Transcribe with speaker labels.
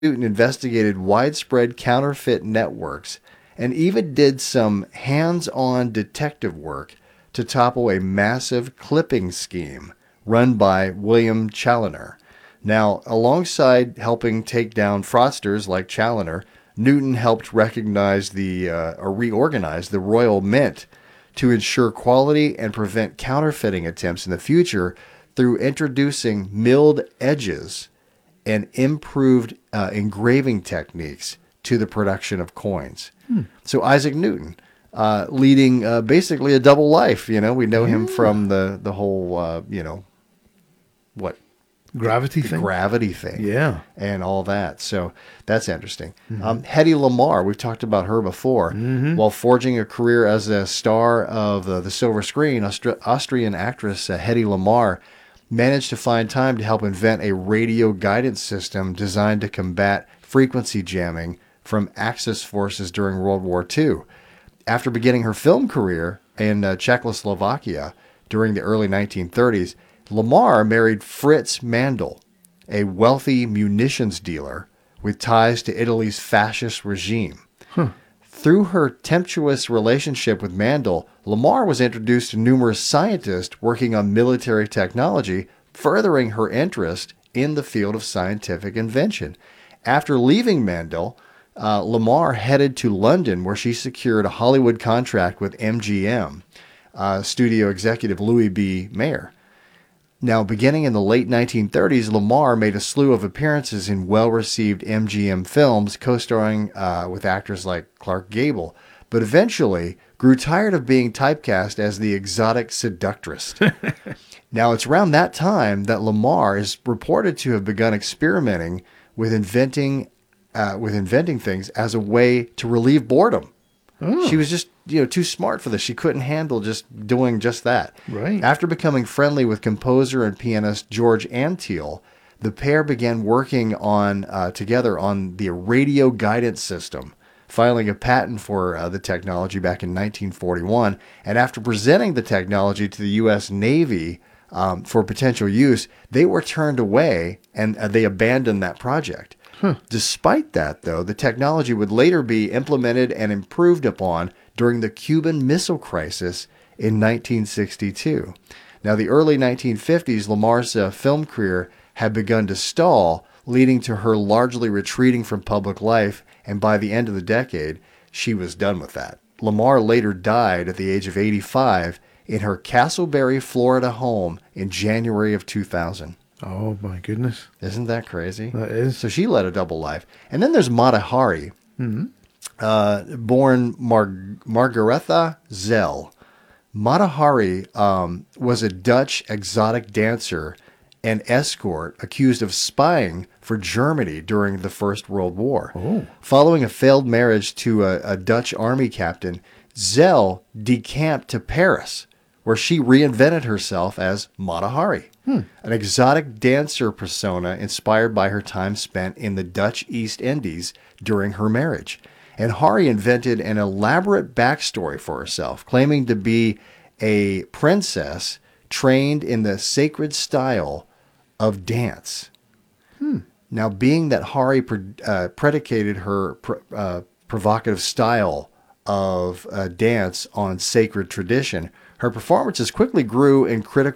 Speaker 1: Newton investigated widespread counterfeit networks and even did some hands-on detective work to topple a massive clipping scheme run by William Chaloner. Now, alongside helping take down fraudsters like Chaloner, Newton helped reorganize the Royal Mint to ensure quality and prevent counterfeiting attempts in the future through introducing milled edges and improved engraving techniques to the production of coins. So Isaac Newton, leading basically a double life. We know him from the whole, what?
Speaker 2: Gravity
Speaker 1: The
Speaker 2: thing?
Speaker 1: gravity thing.
Speaker 2: Yeah.
Speaker 1: And all that. So that's interesting. Hedy Lamarr, we've talked about her before. While forging a career as a star of the silver screen, Austrian actress Hedy Lamarr managed to find time to help invent a radio guidance system designed to combat frequency jamming from Axis forces during World War II. After beginning her film career in Czechoslovakia during the early 1930s, Lamarr married Fritz Mandl, a wealthy munitions dealer with ties to Italy's fascist regime. Through her tempestuous relationship with Mandl, Lamarr was introduced to numerous scientists working on military technology, furthering her interest in the field of scientific invention. After leaving Mandl, Lamarr headed to London, where she secured a Hollywood contract with MGM, studio executive Louis B. Mayer. Now, beginning in the late 1930s, Lamarr made a slew of appearances in well-received MGM films, co-starring with actors like Clark Gable, but eventually grew tired of being typecast as the exotic seductress. Now, it's around that time that Lamarr is reported to have begun experimenting with inventing things as a way to relieve boredom. She was just, too smart for this. She couldn't handle just doing just that.
Speaker 2: Right.
Speaker 1: After becoming friendly with composer and pianist George Antheil, the pair began working together on the radio guidance system, filing a patent for the technology back in 1941. And after presenting the technology to the U.S. Navy for potential use, they were turned away and they abandoned that project. Despite that, though, the technology would later be implemented and improved upon during the Cuban Missile Crisis in 1962. Now, the early 1950s, Lamarr's film career had begun to stall, leading to her largely retreating from public life, and by the end of the decade, she was done with that. Lamarr later died at the age of 85 in her Castleberry, Florida home in January of 2000.
Speaker 2: Oh, my goodness.
Speaker 1: Isn't that crazy?
Speaker 2: That is.
Speaker 1: So she led a double life. And then there's Mata Hari, born Margaretha Zell. Mata Hari was a Dutch exotic dancer and escort accused of spying for Germany during the First World War.
Speaker 2: Oh.
Speaker 1: Following a failed marriage to a Dutch army captain, Zell decamped to Paris, where she reinvented herself as Mata Hari, an exotic dancer persona inspired by her time spent in the Dutch East Indies during her marriage. And Hari invented an elaborate backstory for herself, claiming to be a princess trained in the sacred style of dance. Now, being that Hari predicated her provocative style of dance on sacred tradition, her performances quickly grew in critical